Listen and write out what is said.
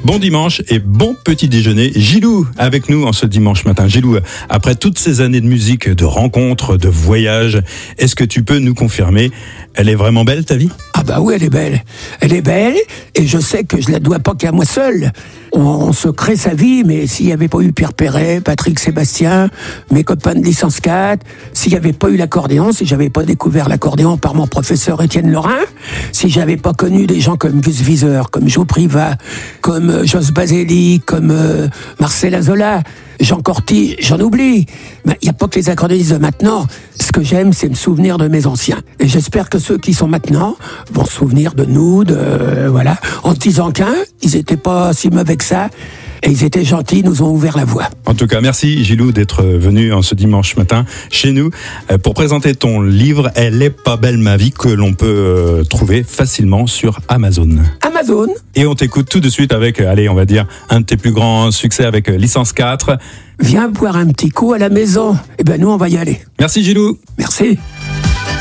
Bon dimanche et bon petit déjeuner. Gilou avec nous en ce dimanche matin. Gilou, après toutes ces années de musique, de rencontres, de voyages, est-ce que tu peux nous confirmer, elle est vraiment belle ta vie ? Ah bah oui, elle est belle. Elle est belle et je sais que je la dois pas qu'à moi seul. On se crée sa vie, mais s'il n'y avait pas eu Pierre Perret, Patrick Sébastien, mes copains de licence 4, s'il n'y avait pas eu l'accordéon, si j'avais pas découvert l'accordéon par mon professeur Étienne Lorrain, si j'avais pas connu des gens comme Gus Viseur, comme Joe Privat, comme Jos Baselli, comme Marcel Azola, Jean Corti, j'en oublie. Il n'y a pas que les accordéonistes de maintenant. Ce que j'aime, c'est me souvenir de mes anciens. Et j'espère que ceux qui sont maintenant vont se souvenir de nous, voilà. En disant ils étaient pas si mauvais que ça. Et ils étaient gentils, nous ont ouvert la voie. En tout cas, merci Gilou d'être venu en ce dimanche matin chez nous pour présenter ton livre « Elle est pas belle ma vie » que l'on peut trouver facilement sur Amazon. Amazon. Et on t'écoute tout de suite avec, allez, on va dire, un de tes plus grands succès avec Licence 4. Viens boire un petit coup à la maison. Eh ben nous, on va y aller. Merci Gilou. Merci.